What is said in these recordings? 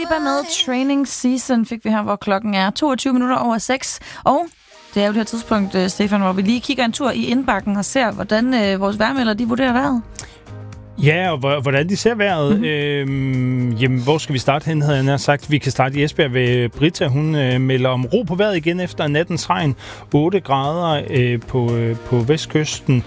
ABBA med Training Season fik vi her, hvor klokken er 22 minutter over 6. Og det er jo det her tidspunkt, Stefan, hvor vi lige kigger en tur i indbakken og ser, hvordan vores vejrmelder, de vurderer vejret. Ja, og hvordan de ser vejret. Jamen, hvor skal vi starte hen, havde jeg nær sagt. Vi kan starte i Esbjerg ved Britta. Hun melder om ro på vejret igen efter nattens regn. 8 grader på vestkysten.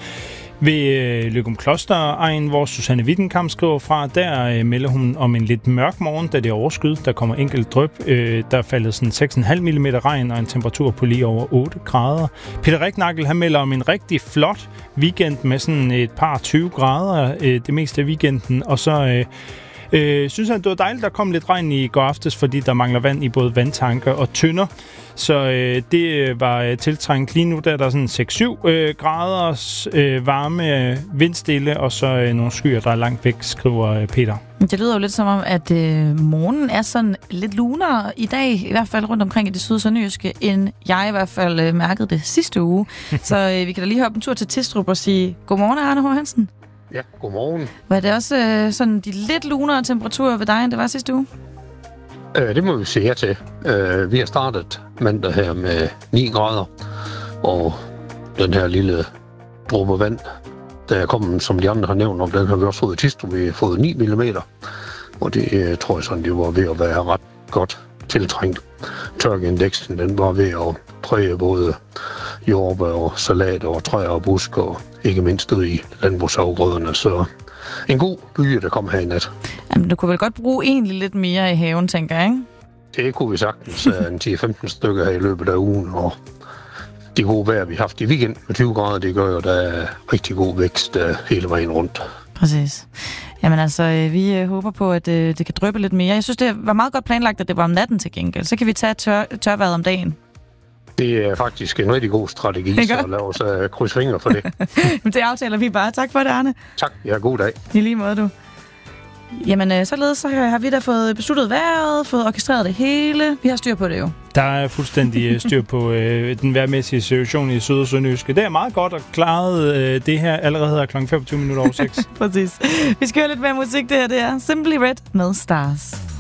Ved Løgumkloster-egn, hvor Susanne Wittenkamp skriver fra, der melder hun om en lidt mørk morgen, da det er overskyet. Der kommer enkelt dryp. Der er faldet sådan 6,5 mm regn og en temperatur på lige over 8 grader. Peter Ricknagel, han melder om en rigtig flot weekend med sådan et par 20 grader det meste af weekenden. Og så synes han, det var dejligt, der kom lidt regn i går aftes, fordi der mangler vand i både vandtanker og tønder. Så det var tiltrængt. Lige nu der er der sådan 6-7 graders varme, vindstille, og så nogle skyer, der er langt væk, skriver Peter. Det lyder jo lidt som om, at morgenen er sådan lidt lunere i dag, i hvert fald rundt omkring i det syd- og sønderjyske, end jeg i hvert fald mærkede det sidste uge. Så vi kan da lige hoppe en tur til Tistrup og sige godmorgen, Arne H. Hansen. Ja, godmorgen. Var det også sådan de lidt lunere temperaturer ved dig, end det var sidste uge? Det må vi se her til. Vi har startet mandag her med 9 grader, og den her lille dråbe vand, der er kommet, som de andre har nævnt om, den har vi også fået i Tistrup. Vi har fået 9 mm, og det tror jeg sådan, det var ved at være ret godt tiltrængt. Tørkeindeksen, den var ved at præge både jordbær og salat og træer og busk, og ikke mindst ud i landbrugsafgrøderne, så en god byge, der kom her i nat. Jamen, du kunne vel godt bruge egentlig lidt mere i haven, tænker jeg, ikke? Det kunne vi sagtens. En 10-15 stykker her i løbet af ugen, og de gode vejr, vi har haft i weekend med 20 grader, det gør jo, der er rigtig god vækst hele vejen rundt. Præcis. Jamen altså, vi håber på, at det kan dryppe lidt mere. Jeg synes, det var meget godt planlagt, at det var om natten til gengæld. Så kan vi tage tørvejret om dagen. Det er faktisk en rigtig god strategi, så lad os krydse fingre for det. Det aftaler vi bare. Tak for det, Arne. Tak. Ja, god dag. I lige måde, du. Jamen, således så har vi da fået besluttet vejret, fået orkestreret det hele. Vi har styr på det jo. Der er fuldstændig styr på den vejrmæssige situation i Syd- og Sønderjyske. Det er meget godt at klare det her allerede kl. 25 minutter over 6. Præcis. Vi skal høre lidt mere musik. Det her det er Simply Red med Stars.